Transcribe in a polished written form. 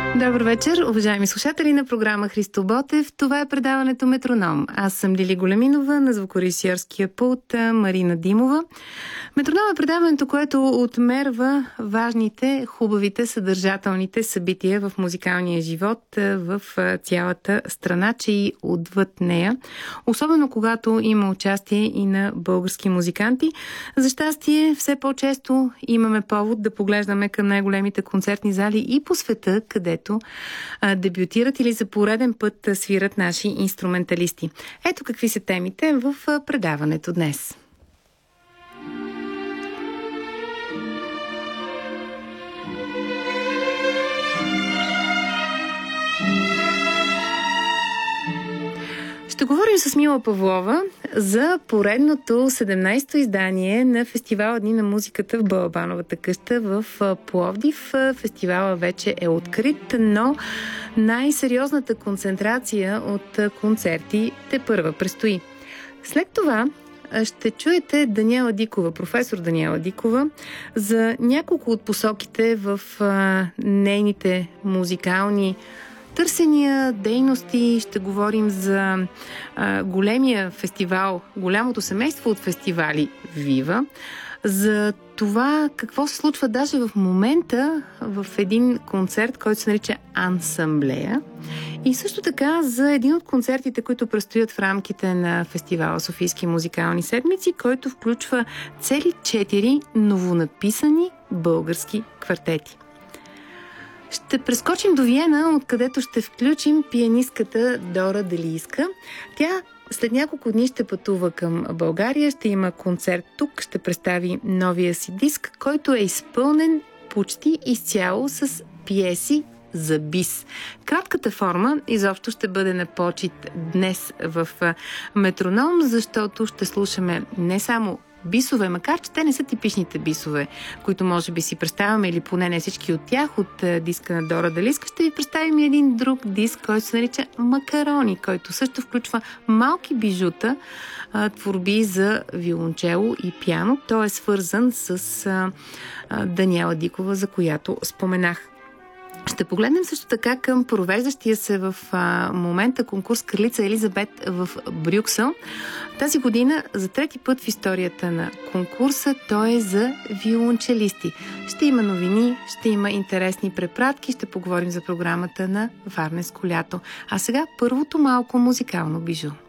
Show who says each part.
Speaker 1: Добър вечер, уважаеми слушатели на програма Христо Ботев. Това е предаването Метроном. Аз съм Лили Големинова, на звукорежисьорския пулт Марина Димова. Метроном е предаването, което отмерва важните, хубавите, съдържателните събития в музикалния живот в цялата страна, че и отвъд нея. Особено когато има участие и на български музиканти. За щастие, все по-често имаме повод да поглеждаме към най-големите концертни зали и по света, където дебютират или за пореден път свират наши инструменталисти. Ето какви са темите в предаването днес. Ще говорим с Мила Павлова за поредното 17-то издание на фестивала Дни на музиката в Балабановата къща в Пловдив. Фестивала вече е открит, но най-сериозната концентрация от концерти тепърва предстои. След това ще чуете Даниела Дикова, професор Даниела Дикова, за няколко от посоките в нейните музикални търсения, дейности. Ще говорим за големия фестивал, голямото семейство от фестивали Вива, за това какво се случва даже в момента в един концерт, който се нарича Ансамблея, и също така за един от концертите, които предстоят в рамките на фестивала Софийски музикални седмици, който включва цели 4 новонаписани български квартети. Ще прескочим до Виена, откъдето ще включим пианистката Дора Делийска. Тя след няколко дни ще пътува към България, ще има концерт тук, ще представи новия си диск, който е изпълнен почти изцяло с пиеси за бис. Кратката форма изобщо ще бъде на почит днес в Метроном, защото ще слушаме не само бисове, макар че те не са типичните бисове, които може би си представяме, или поне не всички от тях, от диска на Дора Делийска. Ще ви представим един друг диск, който се нарича Макарони, който също включва малки бижута, творби за виолончело и пиано. Той е свързан с Даниела Дикова, за която споменах. Ще погледнем също така към провеждащия се в момента конкурс Кралица Елизабет в Брюксел. Тази година за трети път в историята на конкурса той е за виолончелисти. Ще има новини, ще има интересни препратки, ще поговорим за програмата на Варненско лято. А сега първото малко музикално бижу.